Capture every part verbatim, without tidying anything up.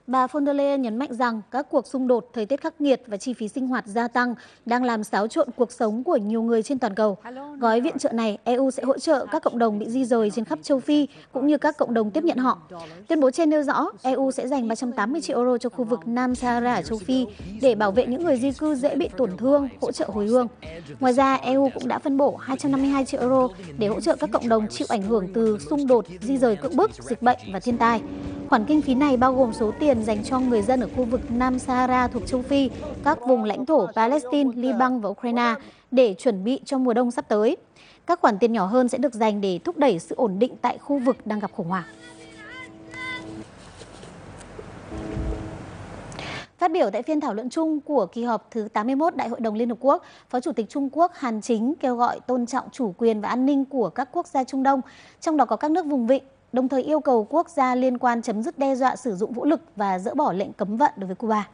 Bà von der Leyen nhấn mạnh rằng các cuộc xung đột, thời tiết khắc nghiệt và chi phí sinh hoạt gia tăng đang làm xáo trộn cuộc sống của nhiều người trên toàn cầu. Gói viện trợ này, e u sẽ hỗ trợ các cộng đồng bị di rời trên khắp châu Phi cũng như các cộng đồng tiếp nhận họ. Tuyên bố trên nêu rõ e u sẽ dành ba trăm tám mươi triệu euro cho khu vực Nam Sahara ở châu Phi để bảo vệ những người di cư dễ bị tổn thương, hỗ trợ hồi hương. Ngoài ra, e u cũng đã phân bổ hai trăm năm mươi hai triệu euro để hỗ trợ các cộng đồng chịu ảnh hưởng từ xung đột, di rời cưỡng bức, dịch bệnh và thiên tai. Khoản kinh phí này bao gồm số tiền dành cho người dân ở khu vực Nam Sahara thuộc châu Phi, các vùng lãnh thổ Palestine, Liban và Ukraine để chuẩn bị cho mùa đông sắp tới. Các khoản tiền nhỏ hơn sẽ được dành để thúc đẩy sự ổn định tại khu vực đang gặp khủng hoảng. Phát biểu tại phiên thảo luận chung của kỳ họp thứ tám mươi mốt Đại hội đồng Liên Hợp Quốc, Phó Chủ tịch Trung Quốc Hàn Chính kêu gọi tôn trọng chủ quyền và an ninh của các quốc gia Trung Đông, trong đó có các nước vùng vịnh, đồng thời yêu cầu quốc gia liên quan chấm dứt đe dọa sử dụng vũ lực và dỡ bỏ lệnh cấm vận đối với Cuba.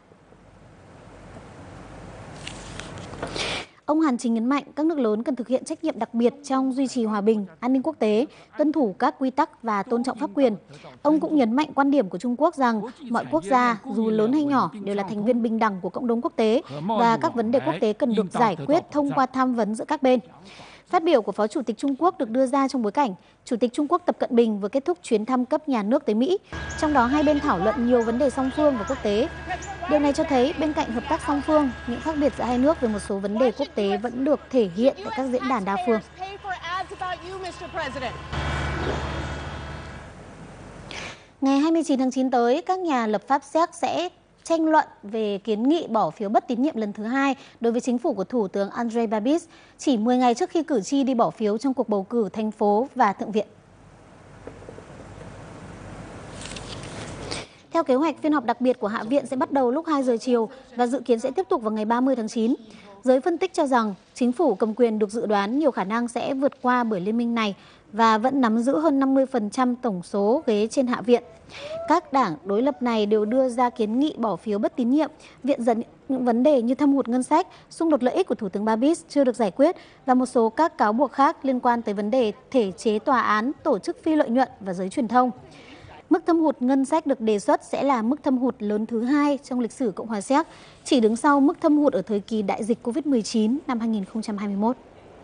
Ông Hàn Chính nhấn mạnh các nước lớn cần thực hiện trách nhiệm đặc biệt trong duy trì hòa bình, an ninh quốc tế, tuân thủ các quy tắc và tôn trọng pháp quyền. Ông cũng nhấn mạnh quan điểm của Trung Quốc rằng mọi quốc gia, dù lớn hay nhỏ, đều là thành viên bình đẳng của cộng đồng quốc tế và các vấn đề quốc tế cần được giải quyết thông qua tham vấn giữa các bên. Phát biểu của Phó Chủ tịch Trung Quốc được đưa ra trong bối cảnh Chủ tịch Trung Quốc Tập Cận Bình vừa kết thúc chuyến thăm cấp nhà nước tới Mỹ, trong đó hai bên thảo luận nhiều vấn đề song phương và quốc tế. Điều này cho thấy bên cạnh hợp tác song phương, những khác biệt giữa hai nước về một số vấn đề quốc tế vẫn được thể hiện tại các diễn đàn đa phương. Ngày hai mươi chín tháng chín tới, các nhà lập pháp Séc sẽ tranh luận về kiến nghị bỏ phiếu bất tín nhiệm lần thứ hai đối với chính phủ của Thủ tướng Andrej Babis, chỉ mười ngày trước khi cử tri đi bỏ phiếu trong cuộc bầu cử thành phố và Thượng viện. Theo kế hoạch, phiên họp đặc biệt của Hạ viện sẽ bắt đầu lúc hai giờ chiều và dự kiến sẽ tiếp tục vào ngày ba mươi tháng chín. Giới phân tích cho rằng chính phủ cầm quyền được dự đoán nhiều khả năng sẽ vượt qua bởi liên minh này và vẫn nắm giữ hơn năm mươi phần trăm tổng số ghế trên Hạ viện. Các đảng đối lập này đều đưa ra kiến nghị bỏ phiếu bất tín nhiệm, viện dẫn những vấn đề như thâm hụt ngân sách, xung đột lợi ích của Thủ tướng Babis chưa được giải quyết và một số các cáo buộc khác liên quan tới vấn đề thể chế tòa án, tổ chức phi lợi nhuận và giới truyền thông. Mức thâm hụt ngân sách được đề xuất sẽ là mức thâm hụt lớn thứ hai trong lịch sử Cộng hòa Séc, chỉ đứng sau mức thâm hụt ở thời kỳ đại dịch covid mười chín năm hai nghìn không trăm hai mươi mốt.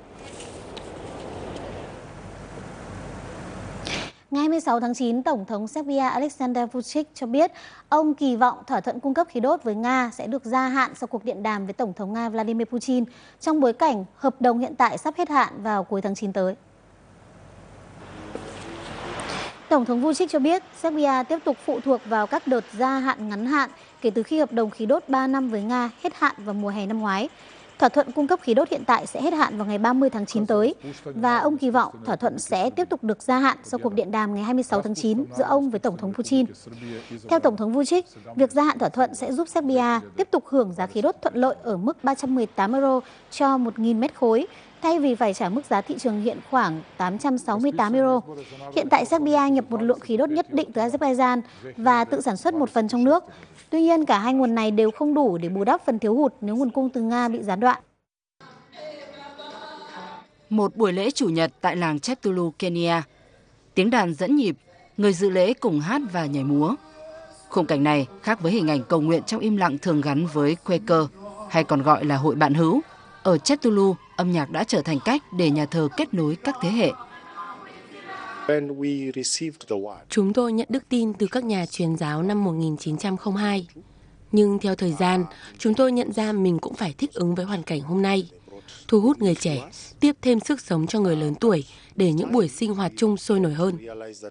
Ngày hai mươi sáu tháng chín, Tổng thống Serbia Aleksandar Vučić cho biết ông kỳ vọng thỏa thuận cung cấp khí đốt với Nga sẽ được gia hạn sau cuộc điện đàm với Tổng thống Nga Vladimir Putin trong bối cảnh hợp đồng hiện tại sắp hết hạn vào cuối tháng chín tới. Tổng thống Vučić cho biết Serbia tiếp tục phụ thuộc vào các đợt gia hạn ngắn hạn kể từ khi hợp đồng khí đốt ba năm với Nga hết hạn vào mùa hè năm ngoái. Thỏa thuận cung cấp khí đốt hiện tại sẽ hết hạn vào ngày ba mươi tháng chín tới và ông kỳ vọng thỏa thuận sẽ tiếp tục được gia hạn sau cuộc điện đàm ngày hai mươi sáu tháng chín giữa ông với Tổng thống Putin. Theo Tổng thống Vučić, việc gia hạn thỏa thuận sẽ giúp Serbia tiếp tục hưởng giá khí đốt thuận lợi ở mức ba trăm mười tám euro cho một nghìn mét khối, thay vì phải trả mức giá thị trường hiện khoảng tám trăm sáu mươi tám euro. Hiện tại Serbia nhập một lượng khí đốt nhất định từ Azerbaijan và tự sản xuất một phần trong nước. Tuy nhiên, cả hai nguồn này đều không đủ để bù đắp phần thiếu hụt nếu nguồn cung từ Nga bị gián đoạn. Một buổi lễ chủ nhật tại làng Chettulu, Kenya. Tiếng đàn dẫn nhịp, người dự lễ cùng hát và nhảy múa. Khung cảnh này khác với hình ảnh cầu nguyện trong im lặng thường gắn với Quaker, hay còn gọi là hội bạn hữu. Ở Chettulu, âm nhạc đã trở thành cách để nhà thờ kết nối các thế hệ. Chúng tôi nhận đức tin từ các nhà truyền giáo năm một nghìn chín trăm lẻ hai. Nhưng theo thời gian, chúng tôi nhận ra mình cũng phải thích ứng với hoàn cảnh hôm nay. Thu hút người trẻ, tiếp thêm sức sống cho người lớn tuổi để những buổi sinh hoạt chung sôi nổi hơn.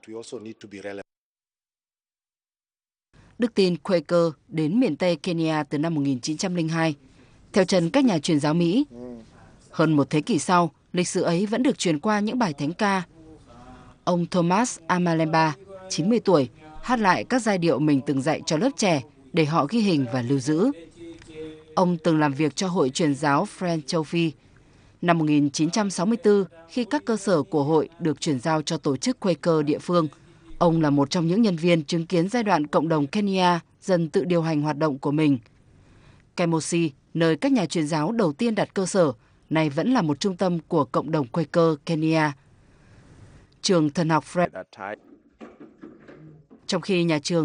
Đức tin Quaker đến miền Tây Kenya từ năm một nghìn chín trăm lẻ hai, theo chân các nhà truyền giáo Mỹ. Hơn một thế kỷ sau, lịch sử ấy vẫn được truyền qua những bài thánh ca. Ông Thomas Amalemba, chín mươi tuổi, hát lại các giai điệu mình từng dạy cho lớp trẻ để họ ghi hình và lưu giữ. Ông từng làm việc cho Hội Truyền giáo Friend châu Phi. Năm một nghìn chín trăm sáu mươi tư, khi các cơ sở của hội được chuyển giao cho tổ chức Quaker địa phương, ông là một trong những nhân viên chứng kiến giai đoạn cộng đồng Kenya dần tự điều hành hoạt động của mình. Kemosi, nơi các nhà truyền giáo đầu tiên đặt cơ sở, này vẫn là một trung tâm của cộng đồng Quaker Kenya. Trường thần học Fred. Trong khi nhà trường